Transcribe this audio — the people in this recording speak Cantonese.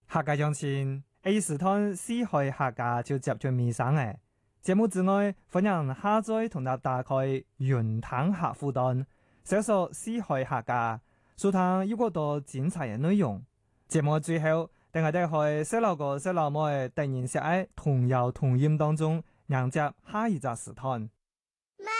客家鄉親，A 時段四海客家就接住尾聲嘅節目之外，歡迎下載同大打開雲談客戶端，搜索四海客家，收聽有好多精彩嘅內容。節目最後，定係得去細路哥細路妹突然寫喺童謠童謠當中，迎接下一集時段。